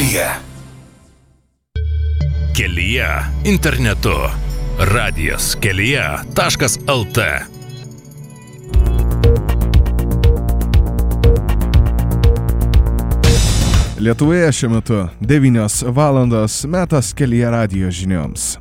kelyje. Kelyje internetu. Radijas kelyje.lt. Lietuvoje šiuo metu 9 valandos, metas Kelyje radijo žinioms.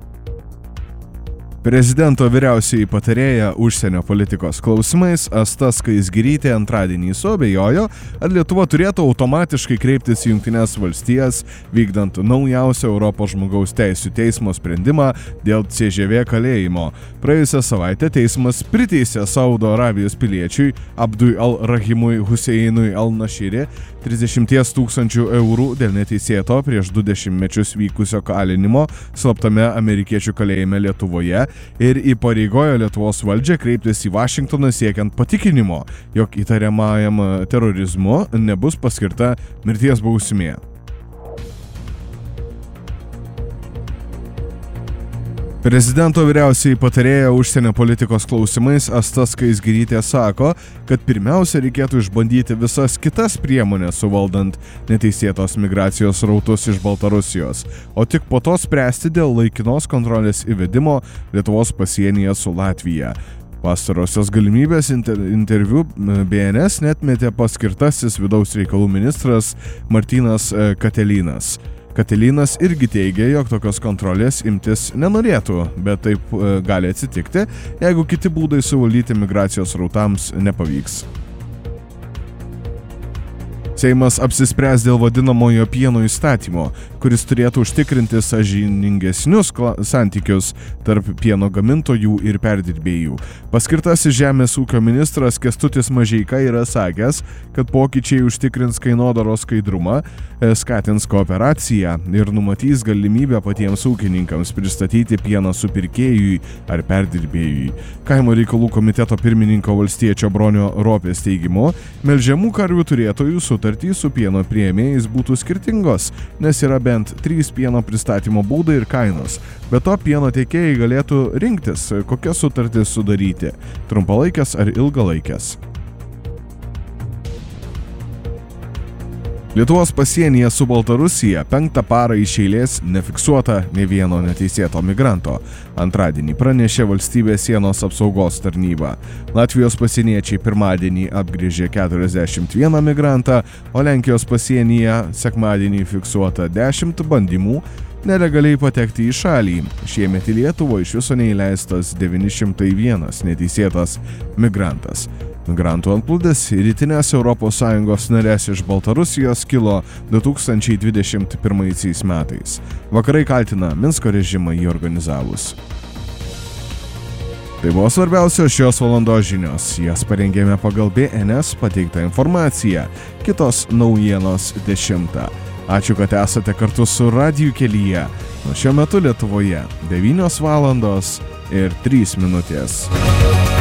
Prezidento vyriausioji patarėja užsienio politikos klausimais Asta Skaisgirytė antradienį suabejojo, ar Lietuva turėtų automatiškai kreiptis į Jungtines valstijas, vykdant naujausią Europos žmogaus teisių teismo sprendimą dėl CŽV kalėjimo. Praėjusią savaitę teismas priteisė Saudo Arabijos piliečiui Abdui al-Rahimui Huseinui al-Nashiri 30 000 eurų dėl neteisėto prieš 20 metus vykusio kalinimo slaptame amerikiečių kalėjime Lietuvoje ir įpareigojo Lietuvos valdžią kreiptis į Vašingtoną siekiant patikinimo, jog įtariamajam terorizmu nebus paskirta mirties bausmė. Prezidento vyriausioji patarėja užsienio politikos klausimais Asta Skaisgirytė sako, kad pirmiausia reikėtų išbandyti visas kitas priemonės suvaldant neteisėtos migracijos srautus iš Baltarusijos, o tik po to spręsti dėl laikinos kontrolės įvedimo Lietuvos pasienyje su Latvija. Pastarosios galimybės interviu BNS netmetė paskirtasis vidaus reikalų ministras Martynas Katelynas. Katelynas irgi teigia, jog tokios kontrolės imtis nenorėtų, bet taip gali atsitikti, jeigu kiti būdai suvaldyti migracijos srautams nepavyks. Seimas apsispręs dėl vadinamojo pieno įstatymo, kuris turėtų užtikrinti sąžiningesnius santykius tarp pieno gamintojų ir perdirbėjų. Paskirtasis žemės ūkio ministras Kęstutis Mažeika yra sakęs, kad pokyčiai užtikrins kainodaros skaidrumą, skatins kooperaciją ir numatys galimybę patiems ūkininkams pristatyti pieną supirkėjui ar perdirbėjui. Kaimo reikalų komiteto pirmininko valstiečio Bronio Ropės teigimu, melžiamų karvių turėtojų sutartys su pieno priėmėjais būtų skirtingos, nes yra bent 3 pieno pristatymo būdai ir kainos. Be to, pieno tiekėjai galėtų rinktis, kokias sutartis sudaryti – trumpalaikės ar ilgalaikės. Lietuvos pasienyje su Baltarusija 5 parą iš eilės nefiksuota nė vieno neteisėto migranto. Antradienį pranešė valstybės sienos apsaugos tarnyba. Latvijos pasieniečiai pirmadienį apgrįžė 41 migrantą, o Lenkijos pasienyje sekmadienį fiksuota 10 bandymų nelegaliai patekti į šalį. Šiemet į Lietuvą iš viso neįleistas 901 neteisėtas migrantas. Migrantų antplūdis į rytinės ES narės iš Baltarusijos kilo 2021 metais. Vakarai kaltina Minsko režimą jį organizavus. Tai buvo svarbiausios šios valandos žinios. Jas parengėme pagal BNS pateiktą informaciją. Kitos naujienos 10. Ačiū, kad esate kartu su Radiju kelyje. Nuo šiuo metu Lietuvoje 9 valandos ir 3 minutės.